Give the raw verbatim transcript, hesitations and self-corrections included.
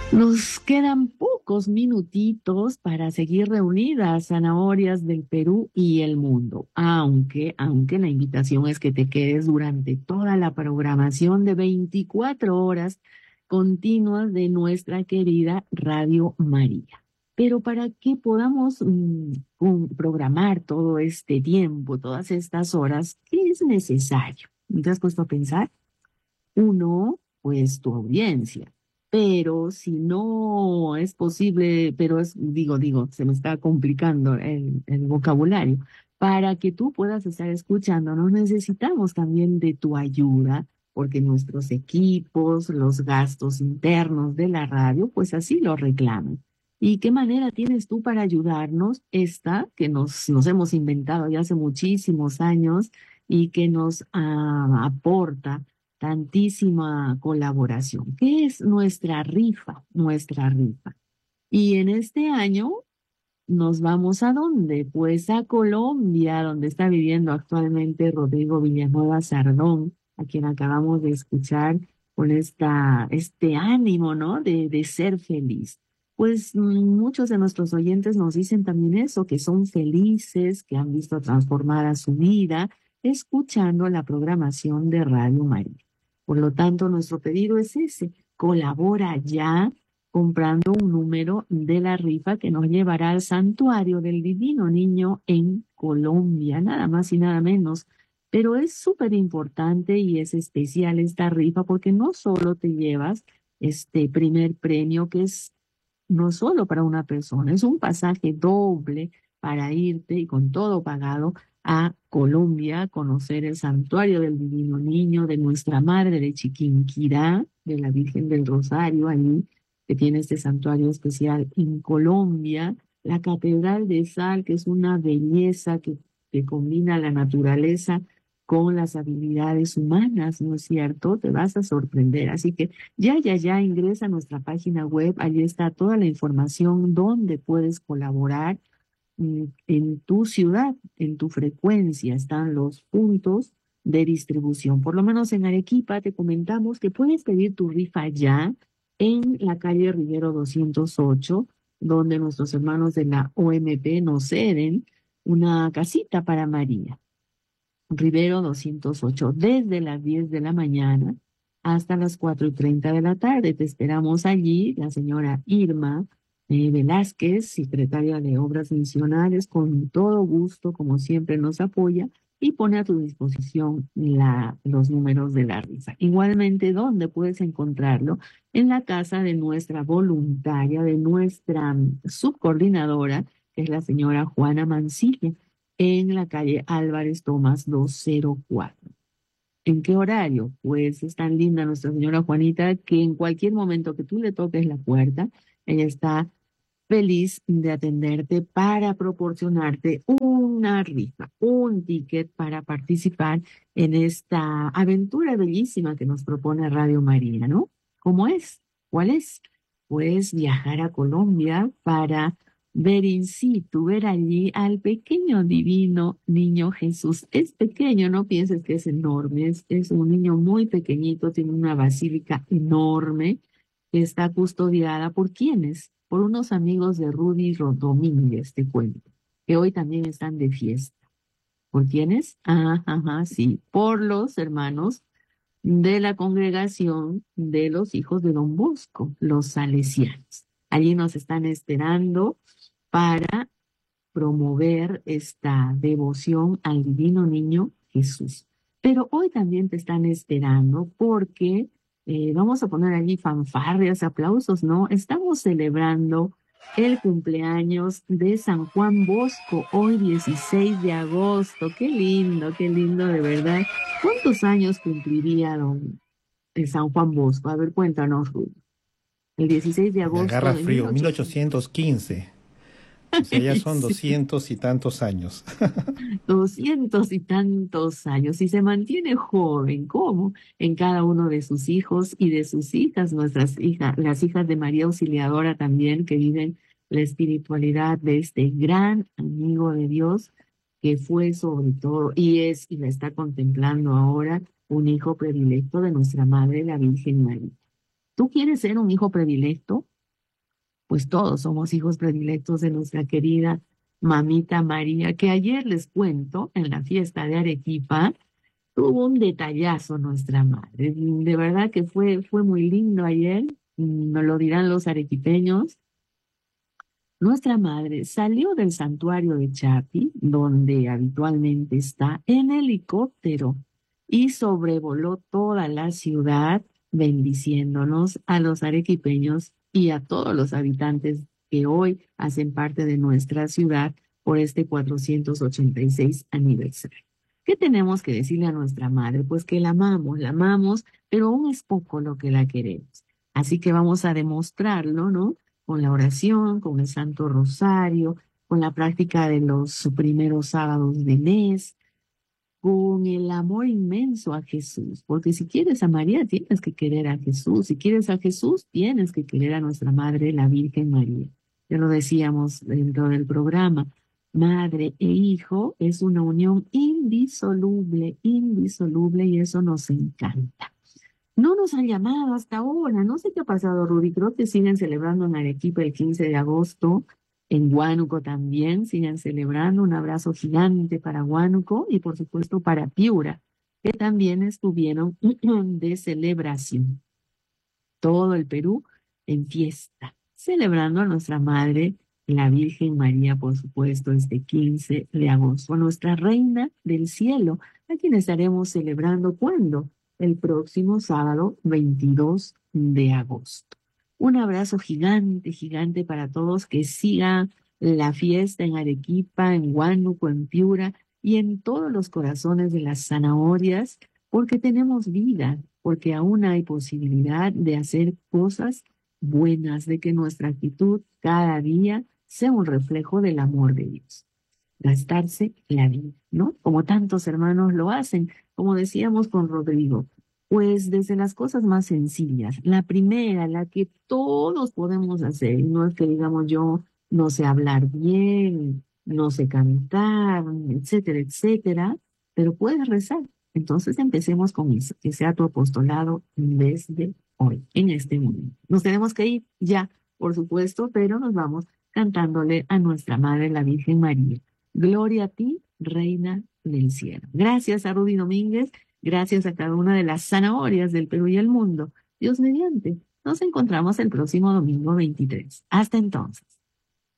Nos quedan pocos minutitos para seguir reunidas, zanahorias del Perú y el mundo, aunque, aunque la invitación es que te quedes durante toda la programación de veinticuatro horas continuas de nuestra querida Radio María. Pero para que podamos mm, un- programar todo este tiempo, todas estas horas, ¿qué es necesario? ¿Te has puesto a pensar? Uno, pues tu audiencia. Pero si no es posible, pero es, digo, digo, se me está complicando el, el vocabulario. Para que tú puedas estar escuchándonos, necesitamos también de tu ayuda, porque nuestros equipos, los gastos internos de la radio, pues así lo reclaman. ¿Y qué manera tienes tú para ayudarnos? Esta que nos, nos hemos inventado ya hace muchísimos años y que nos ah, aporta tantísima colaboración. ¿Qué es nuestra rifa? Nuestra rifa. Y en este año nos vamos ¿a dónde? Pues a Colombia, donde está viviendo actualmente Rodrigo Villanueva Sardón, a quien acabamos de escuchar con esta, este ánimo, ¿no? De, de ser feliz. Pues mm, muchos de nuestros oyentes nos dicen también eso, que son felices, que han visto transformada su vida escuchando la programación de Radio María. Por lo tanto, nuestro pedido es ese, colabora ya comprando un número de la rifa que nos llevará al santuario del Divino Niño en Colombia, nada más y nada menos. Pero es súper importante y es especial esta rifa porque no solo te llevas este primer premio que es no solo para una persona, es un pasaje doble para irte y con todo pagado a Colombia, a conocer el santuario del Divino Niño, de nuestra Madre de Chiquinquirá, de la Virgen del Rosario, allí que tiene este santuario especial en Colombia, la Catedral de Sal, que es una belleza que, que combina la naturaleza con las habilidades humanas, ¿no es cierto? Te vas a sorprender. Así que ya, ya, ya ingresa a nuestra página web, allí está toda la información donde puedes colaborar mm, en tu ciudad, en tu frecuencia, están los puntos de distribución. Por lo menos en Arequipa te comentamos que puedes pedir tu rifa ya en la calle Rivero doscientos ocho, donde nuestros hermanos de la O M P nos ceden una casita para María. Rivero doscientos ocho, desde las diez de la mañana hasta las cuatro y treinta de la tarde. Te esperamos allí, la señora Irma eh, Velázquez, secretaria de Obras Misionales, con todo gusto, como siempre, nos apoya y pone a tu disposición la, los números de la rifa. Igualmente, ¿dónde puedes encontrarlo? En la casa de nuestra voluntaria, de nuestra mm, subcoordinadora, que es la señora Juana Mancilla en la calle Álvarez Tomás doscientos cuatro. ¿En qué horario? Pues es tan linda Nuestra Señora Juanita que en cualquier momento que tú le toques la puerta, ella está feliz de atenderte para proporcionarte una rifa, un ticket para participar en esta aventura bellísima que nos propone Radio María, ¿no? ¿Cómo es? ¿Cuál es? Pues viajar a Colombia para ver in situ, ver allí al pequeño divino niño Jesús. Es pequeño, no pienses que es enorme, es, es un niño muy pequeñito, tiene una basílica enorme que está custodiada por quienes, por unos amigos de Rudy Ro- Domínguez, te cuento, que hoy también están de fiesta. ¿Por quiénes? Ajá, ajá, sí, por los hermanos de la congregación de los hijos de Don Bosco, los salesianos. Allí nos están esperando para promover esta devoción al divino niño Jesús. Pero hoy también te están esperando porque eh, vamos a poner allí fanfarrias, aplausos, ¿no? Estamos celebrando el cumpleaños de San Juan Bosco, hoy dieciséis de agosto. Qué lindo, qué lindo, de verdad. ¿Cuántos años cumpliría don eh, San Juan Bosco? A ver, cuéntanos, Ruth. El dieciséis de Me agosto agarra de frío, mil ochocientos. mil ochocientos quince. O sea, ya son Sí. doscientos y tantos años. Doscientos y tantos años y se mantiene joven, ¿cómo? En cada uno de sus hijos y de sus hijas, nuestras hijas, las hijas de María Auxiliadora también, que viven la espiritualidad de este gran amigo de Dios, que fue sobre todo y es y la está contemplando ahora un hijo predilecto de nuestra Madre, la Virgen María. ¿Tú quieres ser un hijo predilecto? pues todos somos hijos predilectos de nuestra querida mamita María, que ayer les cuento en la fiesta de Arequipa, tuvo un detallazo nuestra madre. De verdad que fue, fue muy lindo ayer, nos lo dirán los arequipeños. Nuestra madre salió del santuario de Chapi, donde habitualmente está, en helicóptero y sobrevoló toda la ciudad, bendiciéndonos a los arequipeños y a todos los habitantes que hoy hacen parte de nuestra ciudad por este cuatrocientos ochenta y seis aniversario. ¿Qué tenemos que decirle a nuestra madre? Pues que la amamos, la amamos, pero aún es poco lo que la queremos. Así que vamos a demostrarlo, ¿no? Con la oración, con el Santo Rosario, con la práctica de los primeros sábados de mes, con el amor inmenso a Jesús, porque si quieres a María, tienes que querer a Jesús, si quieres a Jesús, tienes que querer a nuestra Madre, la Virgen María. Ya lo decíamos dentro del programa, madre e hijo es una unión indisoluble, indisoluble, y eso nos encanta. No nos han llamado hasta ahora. No sé qué ha pasado, Rudy. Creo que siguen celebrando en Arequipa el quince de agosto. En Huánuco también siguen celebrando. Un abrazo gigante para Huánuco y, por supuesto, para Piura, que también estuvieron de celebración. Todo el Perú en fiesta, celebrando a nuestra Madre, la Virgen María, por supuesto, este quince de agosto. Nuestra Reina del Cielo, a quien estaremos celebrando, ¿cuándo? El próximo sábado veintidós de agosto. Un abrazo gigante, gigante para todos, que sigan la fiesta en Arequipa, en Huánuco, en Piura y en todos los corazones de las zanahorias, porque tenemos vida, porque aún hay posibilidad de hacer cosas buenas, de que nuestra actitud cada día sea un reflejo del amor de Dios. Gastarse la vida, ¿no? Como tantos hermanos lo hacen, como decíamos con Rodrigo, pues desde las cosas más sencillas. La primera, la que todos podemos hacer, y no es que digamos yo no sé hablar bien, no sé cantar, etcétera, etcétera, pero puedes rezar. Entonces empecemos con eso, que sea tu apostolado desde hoy, en este momento. Nos tenemos que ir ya, por supuesto, pero nos vamos cantándole a nuestra Madre, la Virgen María. Gloria a ti, Reina del Cielo. Gracias a Rudy Domínguez, gracias a cada una de las zanahorias del Perú y el mundo. Dios mediante, nos encontramos el próximo domingo veintitrés. Hasta entonces.